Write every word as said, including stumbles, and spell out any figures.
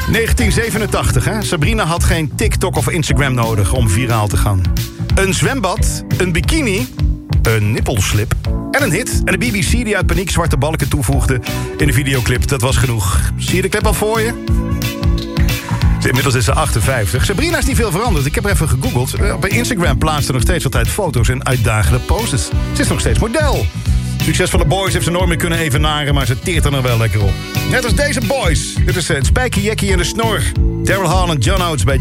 negentien zevenentachtig, hè? Sabrina had geen TikTok of Instagram nodig om viraal te gaan. Een zwembad, een bikini, een nippelslip en een hit. En de B B C die uit paniek zwarte balken toevoegde in de videoclip. Dat was genoeg. Zie je de clip al voor je? Inmiddels is ze achtenvijftig. Sabrina is niet veel veranderd. Ik heb er even gegoogeld. Op Instagram plaatst ze nog steeds altijd foto's en uitdagende poses. Ze is nog steeds model. Succesvolle boys heeft ze nooit meer kunnen evenaren, maar ze teert er nog wel lekker op. Net als deze boys. Dit is het Spijky Jackie en de Snor. Daryl Hall en John Oates bij